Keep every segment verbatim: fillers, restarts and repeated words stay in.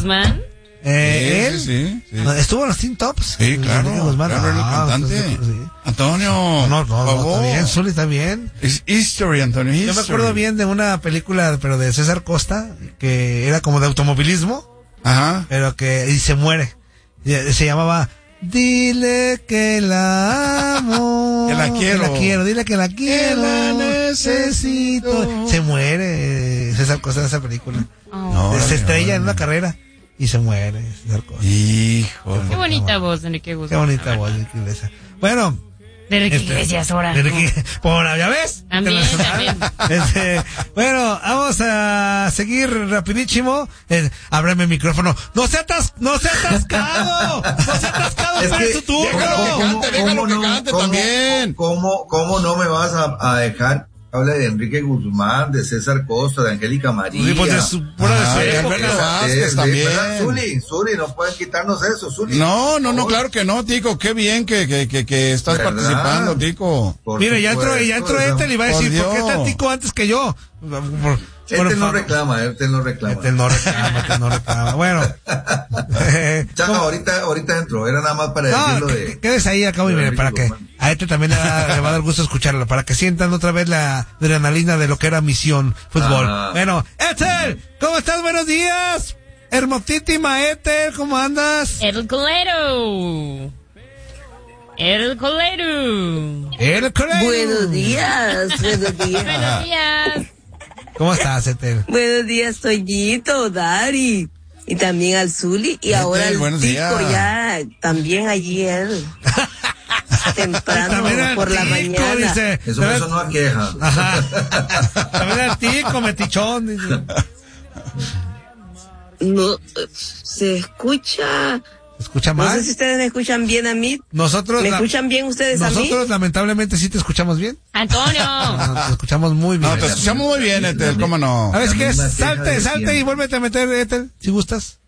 Guzmán? Eh, sí, él sí, sí, sí. estuvo en los Teen Tops. Sí, claro. Guzmán. Claro, el Ah, cantante. entonces, sí. Antonio, No, no, por no, favor. está bien, Zuli está bien. Es history, Antonio, history. Yo me acuerdo bien de una película, pero de César Costa, que era como de automovilismo, Ajá. pero que y se muere. Y, eh, se llamaba Dile que la amo. Que la quiero. Que la quiero, dile que la quiero. Que la necesito. Se muere eh, César Costa en esa película. Oh. No, se órale, estrella en órale. una carrera y se muere César Costa. Hijo. Qué bonita voz, Enrique Guzmán. Qué bonita voz de Enrique Iglesias. Bueno. De Enrique Este, Iglesias ahora. de Enrique- Por, ¿ya ves? También, también. Este, bueno, vamos a seguir rapidísimo. Eh, ábreme el micrófono. ¡No se atas, no se atascado! ¡No se atascado! Es ¡Para que- eso tú! Déjalo que ¿Cómo- cante, déjalo cómo que no- cante cómo- también. ¿Cómo, cómo no me vas a, a dejar que hable de Enrique Guzmán, de César Costa, de Angélica María? Sí, pues de su pura Ah, de su de época. Alberto Eh, Vázquez eh, también. ¿verdad? Zuli, Zuli, no pueden quitarnos eso, Zuli. No, no, no, Por- claro que no, Tico. Qué bien que, que, que, que estás ¿Verdad? participando, Tico. por Mire, ya entró, supuesto, ya entró eso. Ethel y va a Por decir, ¿por qué Dios. está Tico antes que yo? Por, Este por no favor. reclama, este no reclama. Este no reclama, este no reclama. Bueno. eh, Chao, ¿cómo? ahorita, ahorita entro, era nada más para No, decirlo que- de... que- quédese ahí acá, y de mire, Enrique para que Guzmán. a este también le, va le va a dar gusto escucharlo, para que sientan otra vez la adrenalina de lo que era Misión Fútbol. Ah. Bueno, Ethel, ¿cómo estás? Buenos días. Hermosísima Ethel, ¿cómo andas? El colero. El colero. El colegio. Buenos días, buenos días. Buenos días. ¿Cómo estás, Ethel? Buenos días, Toñito, Dari. Y también al Zuli. Y Ethel, ahora el buenos Tico días. ya, también allí él. Temprano, También el por la Tico, mañana. dice. Eso, eso no aqueja. Ajá. También el Tico, metichón, dice. No, eh, se escucha. ¿Escucha No mal? sé si ustedes me escuchan bien a mí. Nosotros, ¿Me la- escuchan bien ustedes a mí? nosotros lamentablemente sí te escuchamos bien. Antonio. No, te escuchamos muy bien. No, te escuchamos muy bien, Ethel, ¿cómo no? A ver, si La quieres, misma queja salte, de salte siempre. y vuélvete a meter, Ethel, si gustas.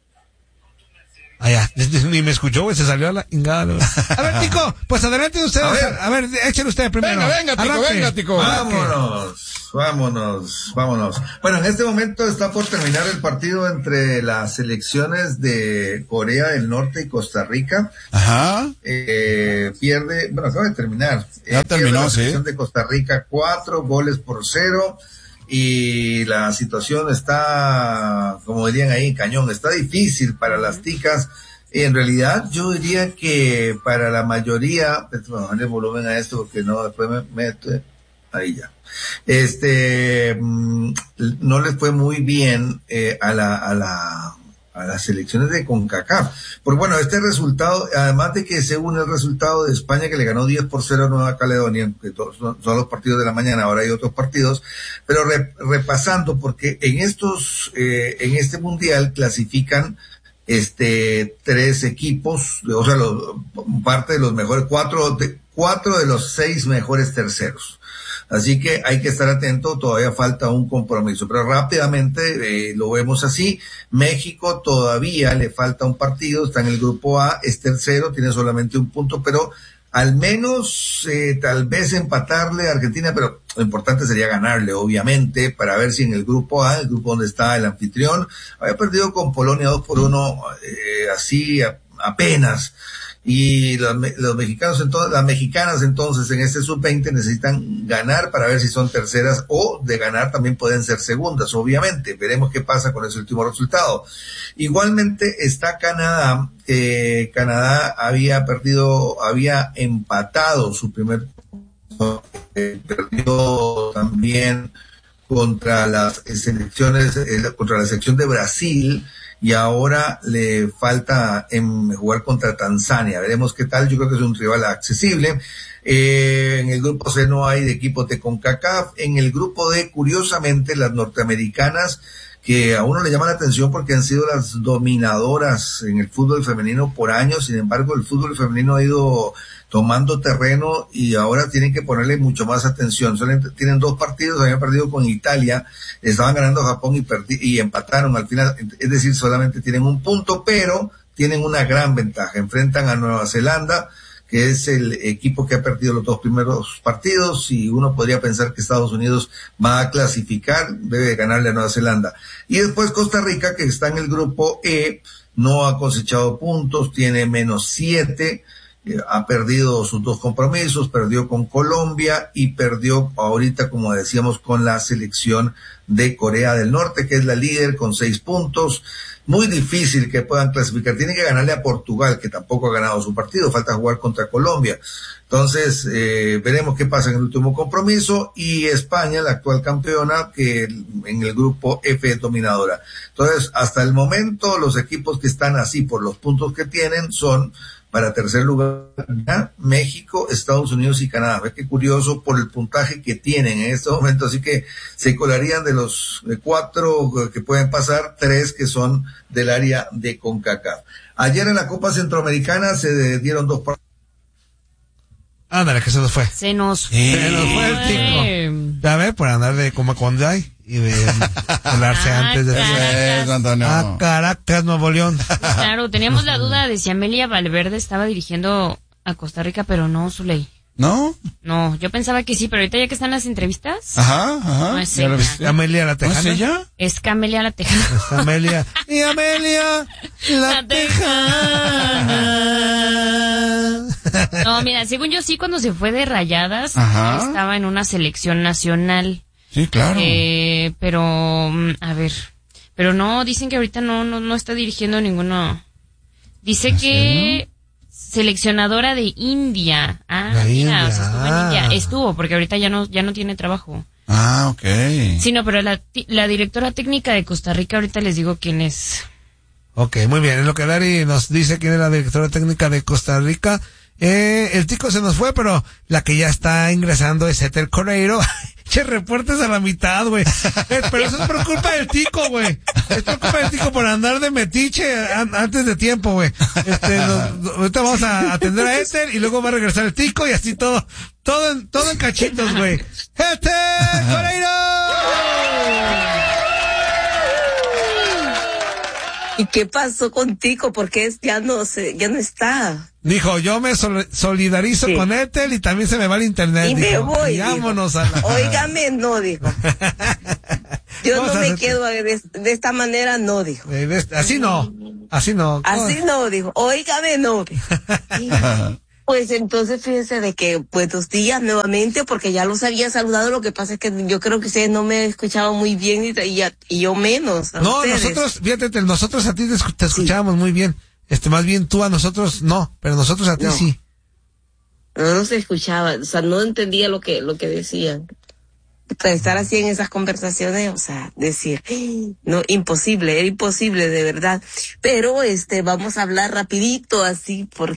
Ah, ya, ni me escuchó, güey, se salió a la ingada. güey. A ver, Tico, pues adelante ustedes. A A ver. ver, a ver échale usted primero. Venga, venga, Tico, Arranque. venga, Tico. Arranque. Vámonos, vámonos, vámonos. Bueno, en este momento está por terminar el partido entre las selecciones de Corea del Norte y Costa Rica. Ajá. Eh, pierde, bueno, acaba de terminar. Ya Eh, terminó, pierde la sí. selección de Costa Rica cuatro goles por cero. Y la situación está, como dirían ahí, cañón, está difícil para las ticas. En realidad, yo diría que para la mayoría, vamos a darle volumen a esto porque no, después me meto, ahí ya. Este, mm, no le fue muy bien eh, a la, a la, a las selecciones de CONCACAF. Porque bueno, este resultado, además de que según el resultado de España que le ganó diez por cero a Nueva Caledonia, que todos son, son los partidos de la mañana, ahora hay otros partidos, pero re, repasando, porque en estos, eh, en este mundial clasifican este tres equipos, o sea, los, parte de los mejores, cuatro de, cuatro de los seis mejores terceros. Así que hay que estar atento, todavía falta un compromiso, pero rápidamente eh, lo vemos así. México todavía le falta un partido, está en el grupo A, es tercero, tiene solamente un punto, pero al menos eh, tal vez empatarle a Argentina, pero lo importante sería ganarle, obviamente, para ver si en el grupo A, el grupo donde está el anfitrión, había perdido con Polonia dos por uno, eh, así a, apenas. Y los, los mexicanos entonces, las mexicanas entonces en este sub veinte necesitan ganar para ver si son terceras, o de ganar también pueden ser segundas, obviamente. Veremos qué pasa con ese último resultado. Igualmente está Canadá, eh, Canadá había perdido, había empatado su primer, eh, perdió también contra las selecciones, eh, contra la selección de Brasil, y ahora le falta en jugar contra Tanzania. Veremos qué tal. Yo creo que es un rival accesible. Eh, en el grupo C no hay de equipos de CONCACAF. En el grupo D, curiosamente, las norteamericanas, que a uno le llama la atención porque han sido las dominadoras en el fútbol femenino por años. Sin embargo, el fútbol femenino ha ido tomando terreno y ahora tienen que ponerle mucho más atención. Solamente tienen dos partidos, habían perdido con Italia, estaban ganando Japón y, perdi- y empataron al final, es decir, solamente tienen un punto, pero tienen una gran ventaja. Enfrentan a Nueva Zelanda, que es el equipo que ha perdido los dos primeros partidos, y uno podría pensar que Estados Unidos va a clasificar, debe ganarle a Nueva Zelanda. Y después Costa Rica, que está en el grupo E, no ha cosechado puntos, tiene menos siete, ha perdido sus dos compromisos, perdió con Colombia y perdió ahorita, como decíamos, con la selección de Corea del Norte, que es la líder con seis puntos. Muy difícil que puedan clasificar. Tienen que ganarle a Portugal, que tampoco ha ganado su partido. Falta jugar contra Colombia. Entonces, eh, veremos qué pasa en el último compromiso. Y España, la actual campeona, que en el grupo F es dominadora. Entonces, hasta el momento, los equipos que están así por los puntos que tienen son, para tercer lugar, México, Estados Unidos y Canadá. Ve qué curioso por el puntaje que tienen en este momento. Así que se colarían de los cuatro que pueden pasar, tres que son del área de CONCACAF. Ayer en la Copa Centroamericana se dieron dos partidos. Ándale, que se nos fue. Se nos Sí. Se nos fue el tico. Ya ve, por andar de como cuando hay y de volarse Ah, antes de Caracas. Eso, Antonio. Ah, Caracas, Nuevo León. Claro, teníamos la duda de si Amelia Valverde estaba dirigiendo a Costa Rica, pero no, Zuley. ¿No? No, yo pensaba que sí, pero ahorita ya que están las entrevistas, Ajá, ajá. No es ¿Ya lo ella. viste? Amelia la ¿No Tejana. es ella? es Camelia la Tejana. Es Amelia. Y Amelia la, La Tejana. No, mira, según yo sí, cuando se fue de Rayadas, Ajá. estaba en una selección nacional. Sí, claro. Eh, pero, mm, a ver, pero no, dicen que ahorita no, no, no está dirigiendo ninguno. Dice ¿En que seleccionadora de India. Ah, La mira, India, o sea, estuvo en ah. India. Estuvo, porque ahorita ya no, ya no tiene trabajo. Ah, ok. Sí, no, pero la, ti- la directora técnica de Costa Rica, ahorita les digo quién es. Ok, muy bien. En lo que Dari nos dice quién es la directora técnica de Costa Rica. Eh, el tico se nos fue, pero la que ya está ingresando es Ethel Correiro. Che, reportes a la mitad, güey. Eh, pero eso es por culpa del tico, güey. Es por culpa del tico por andar de metiche an- antes de tiempo, güey. Este, nos- nos- ahorita vamos a atender a Ethel y luego va a regresar el tico y así todo, todo en, todo en cachitos, güey. ¡Ethel Correiro! ¿Y qué pasó contigo? Porque es, ya no se, ya no está. Dijo, yo me sol- solidarizo Sí. con Ethel y también se me va el internet. Y me dijo, voy, y vámonos dijo. a la... Óigame, no, dijo. Yo Vamos no a me hacer- quedo de, de esta manera, no, dijo. Eh, ves, así no, así no. Así no, dijo. Óigame, no, dijo. Y, pues entonces fíjense de que buenos días nuevamente, porque ya los había saludado. Lo que pasa es que yo creo que ustedes no me escuchaban muy bien y, y, ya- y yo menos. a No, ustedes. nosotros, fíjate, Ethel, nosotros a ti te, escu- te escuchábamos muy bien. Este, más bien tú a nosotros no, pero nosotros a ti No. sí. No, no se escuchaba, o sea, no entendía lo que, lo que decían. Para estar así en esas conversaciones, o sea, decir, no, imposible, era imposible de verdad. Pero, este, vamos a hablar rapidito así, porque